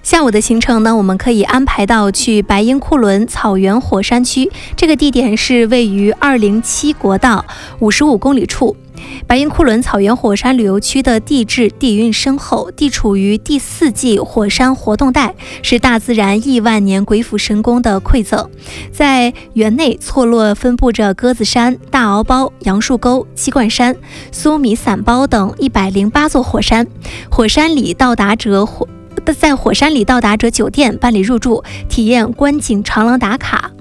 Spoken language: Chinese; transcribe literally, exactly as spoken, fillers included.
下午的行程呢，我们可以安排到去白音库伦草原火山区，这个地点是位于二零七国道五十五公里处。白音库伦草原火山旅游区的地质底蕴深厚，地处于第四纪火山活动带，是大自然亿万年鬼斧神工的馈赠。在园内错落分布着鸽子山、大鳌包、杨树沟、七冠山、苏米散包等一百零八座火山。火山里到达者火在火山里到达者酒店办理入住，体验观景长廊打卡。